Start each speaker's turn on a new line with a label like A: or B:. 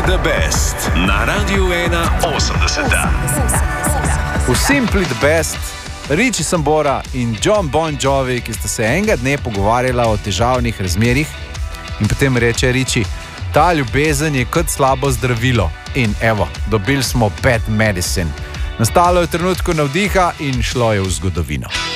A: Simply the Best na Radiu 81.
B: V Simply the Best, Richie Sambora in Jon Bon Jovi, ki sta se enega dne pogovarjala o težavnih razmerih, in potem reče Richie, ta ljubezen je kot slabo zdravilo. In evo, dobili smo bad medicine. Nastalo je v trenutku navdiha in šlo je v zgodovino.